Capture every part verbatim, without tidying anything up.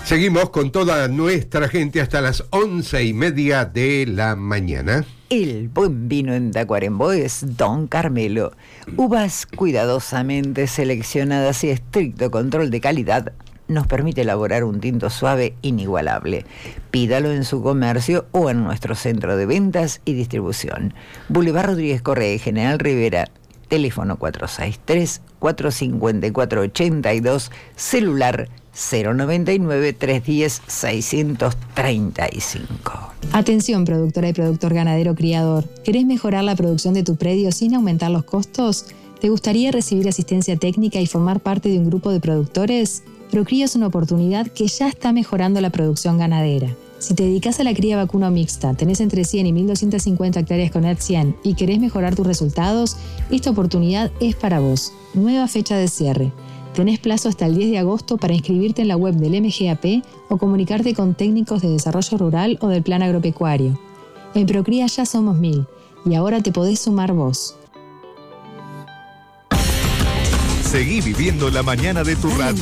Seguimos con toda nuestra gente hasta las once y media de la mañana. El buen vino en Tacuarembó es Don Carmelo. Uvas cuidadosamente seleccionadas y estricto control de calidad nos permite elaborar un tinto suave inigualable. Pídalo en su comercio o en nuestro centro de ventas y distribución. Boulevard Rodríguez Correa y General Rivera, teléfono cuatro seis tres, cuatro cinco cuatro, ocho dos, celular cero noventa y nueve, trescientos diez, seiscientos treinta y cinco. Atención, productora y productor ganadero criador. ¿Querés mejorar la producción de tu predio sin aumentar los costos? ¿Te gustaría recibir asistencia técnica y formar parte de un grupo de productores? Procría es una oportunidad que ya está mejorando la producción ganadera. Si te dedicas a la cría vacuna mixta, tenés entre cien y mil doscientas cincuenta hectáreas con E T cien y querés mejorar tus resultados, esta oportunidad es para vos. Nueva fecha de cierre. Tenés plazo hasta el diez de agosto para inscribirte en la web del M G A P o comunicarte con técnicos de desarrollo rural o del plan agropecuario. En Procría ya somos mil y ahora te podés sumar vos. Seguí viviendo la mañana de tu radio.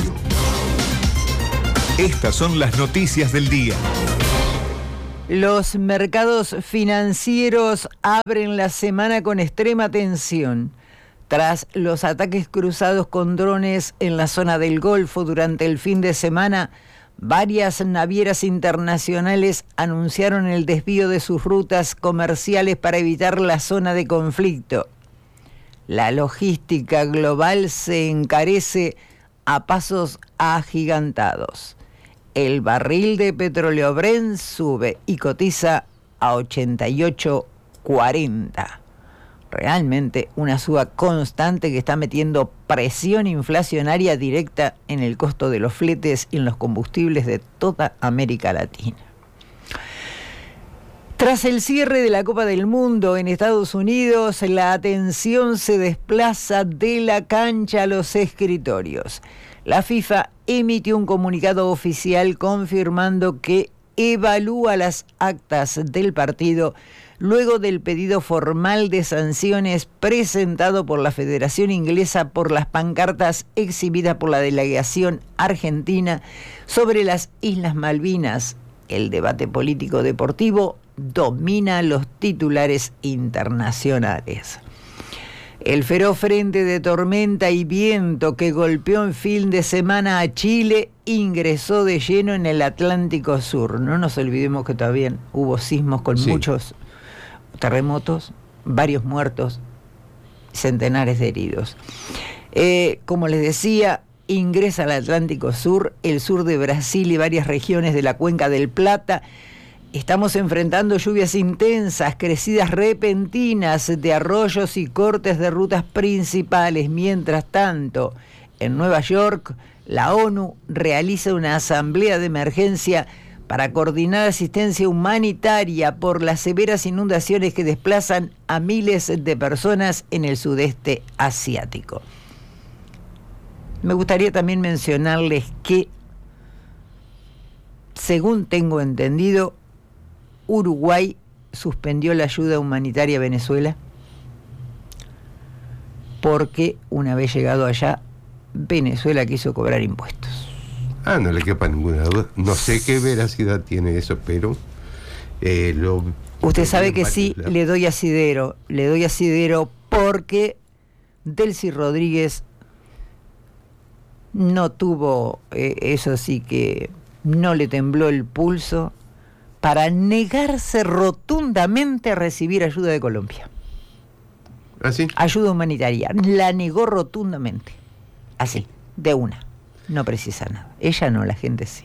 Estas son las noticias del día. Los mercados financieros abren la semana con extrema tensión. Tras los ataques cruzados con drones en la zona del Golfo durante el fin de semana, varias navieras internacionales anunciaron el desvío de sus rutas comerciales para evitar la zona de conflicto. La logística global se encarece a pasos agigantados. El barril de petróleo Brent sube y cotiza a ochenta y ocho cuarenta. Realmente una suba constante que está metiendo presión inflacionaria directa en el costo de los fletes y en los combustibles de toda América Latina. Tras el cierre de la Copa del Mundo en Estados Unidos, la atención se desplaza de la cancha a los escritorios. La FIFA emitió un comunicado oficial confirmando que evalúa las actas del partido luego del pedido formal de sanciones presentado por la Federación Inglesa por las pancartas exhibidas por la delegación argentina sobre las Islas Malvinas. El debate político deportivo domina los titulares internacionales. El feroz frente de tormenta y viento que golpeó en fin de semana a Chile ingresó de lleno en el Atlántico Sur. No nos olvidemos que todavía hubo sismos con sí. muchos terremotos, varios muertos, centenares de heridos. Eh, como les decía, ingresa al Atlántico Sur, el sur de Brasil y varias regiones de la Cuenca del Plata. Estamos enfrentando lluvias intensas, crecidas repentinas de arroyos y cortes de rutas principales. Mientras tanto, en Nueva York, la ONU realiza una asamblea de emergencia para coordinar asistencia humanitaria por las severas inundaciones que desplazan a miles de personas en el sudeste asiático. Me gustaría también mencionarles que, según tengo entendido, Uruguay suspendió la ayuda humanitaria a Venezuela porque una vez llegado allá, Venezuela quiso cobrar impuestos. Ah, no le quepa ninguna duda. No sé qué veracidad tiene eso, pero eh, lo... Usted sabe que sí, lados. le doy asidero, le doy asidero porque Delcy Rodríguez no tuvo, eh, eso sí que no le tembló el pulso para negarse rotundamente a recibir ayuda de Colombia. ¿Ah, sí? Ayuda humanitaria. La negó rotundamente. Así, de una. No precisa nada. Ella no, la gente sí.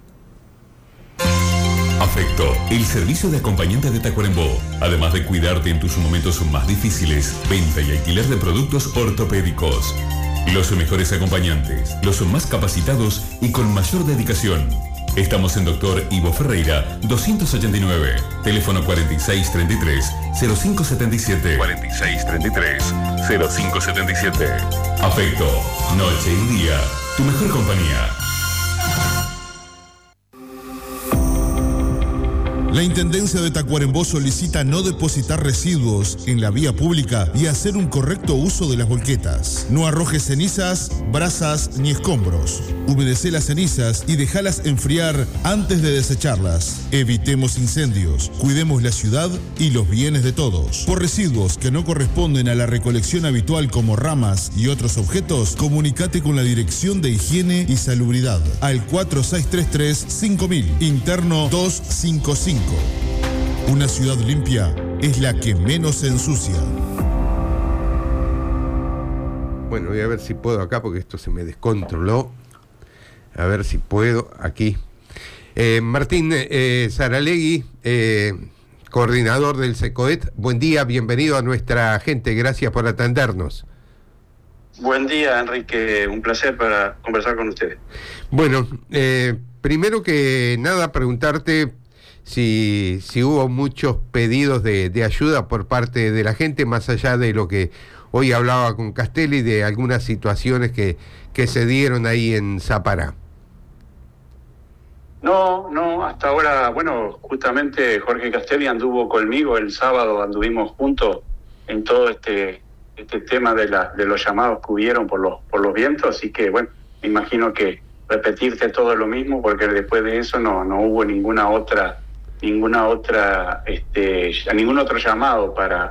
Afecto, el servicio de acompañante de Tacuarembó. Además de cuidarte en tus momentos más difíciles, venta y alquiler de productos ortopédicos. Los mejores acompañantes, los más capacitados y con mayor dedicación. Estamos en Doctor Ivo Ferreira, doscientos ochenta y nueve, teléfono cuarenta y seis treinta y tres, cero cinco setenta y siete. cuarenta y seis treinta y tres, cero cinco setenta y siete. Afecto, noche y día, tu mejor compañía. La Intendencia de Tacuarembó solicita no depositar residuos en la vía pública y hacer un correcto uso de las volquetas. No arrojes cenizas, brasas ni escombros. Humedecé las cenizas y dejalas enfriar antes de desecharlas. Evitemos incendios, cuidemos la ciudad y los bienes de todos. Por residuos que no corresponden a la recolección habitual como ramas y otros objetos, comunicate con la Dirección de Higiene y Salubridad al cuatro seis tres tres cinco mil, interno doscientos cincuenta y cinco. Una ciudad limpia es la que menos se ensucia. Bueno, voy a ver si puedo acá porque esto se me descontroló. A ver si puedo aquí. Eh, Martín eh, Saralegui, eh, coordinador del SECOET. Buen día, bienvenido a nuestra gente. Gracias por atendernos. Buen día, Enrique. Un placer para conversar con ustedes. Bueno, eh, primero que nada preguntarte si, si hubo muchos pedidos de, de ayuda por parte de la gente, más allá de lo que hoy hablaba con Castelli, de algunas situaciones que, que se dieron ahí en Zapará. No, no, hasta ahora, bueno, justamente Jorge Castelli anduvo conmigo el sábado, anduvimos juntos en todo este este tema de la de los llamados que hubieron por los por los vientos, así que bueno, me imagino que repetirte todo lo mismo, porque después de eso no no hubo ninguna otra ninguna otra este ningún otro llamado para